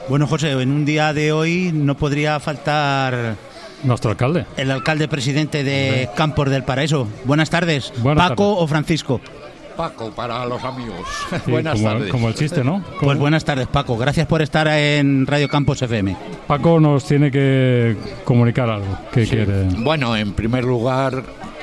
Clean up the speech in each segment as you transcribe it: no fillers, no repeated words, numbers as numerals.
Bueno, José, en un día de hoy no podría faltar nuestro alcalde, el alcalde presidente de Campos del Paraíso. Buenas tardes. Buenas ¿Paco tardes. o Francisco? Paco, para los amigos. Sí, Buenas tardes. Como el chiste, ¿no? Pues buenas tardes, Paco. Gracias por estar en Radio Campos FM. Paco nos tiene que comunicar algo. ¿Qué quiere? Bueno, en primer lugar,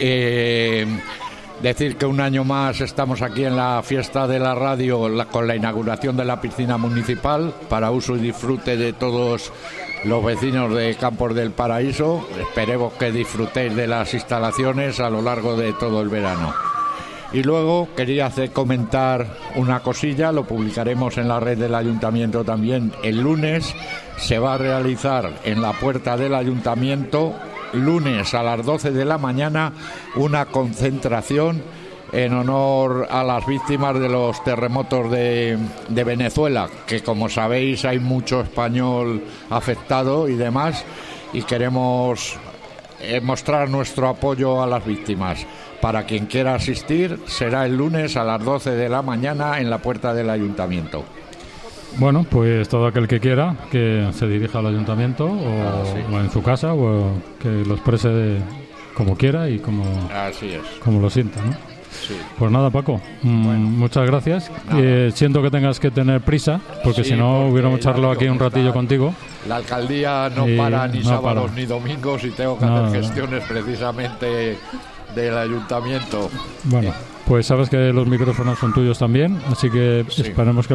decir que un año más estamos aquí en la fiesta de la radio con la inauguración de la piscina municipal para uso y disfrute de todos los vecinos de Campos del Paraíso. Esperemos que disfrutéis de las instalaciones a lo largo de todo el verano. Y luego quería comentar una cosilla, lo publicaremos en la red del ayuntamiento también el lunes. Se va a realizar en la puerta del ayuntamiento, lunes a las 12 de la mañana, una concentración en honor a las víctimas de los terremotos de Venezuela, que como sabéis hay mucho español afectado y demás, y queremos mostrar nuestro apoyo a las víctimas. Para quien quiera asistir, será el lunes a las 12 de la mañana en la puerta del ayuntamiento. Bueno, pues todo aquel que quiera que se dirija al ayuntamiento o en su casa o que lo exprese como quiera y como lo sienta, ¿no? Sí. Pues nada, Paco, muchas gracias. Siento que tengas que tener prisa, porque si no hubiéramos charlado aquí un ratillo contigo. La alcaldía no para ni sábados ni domingos y tengo que hacer gestiones precisamente del ayuntamiento. Bueno, pues sabes que los micrófonos son tuyos también, así que esperemos que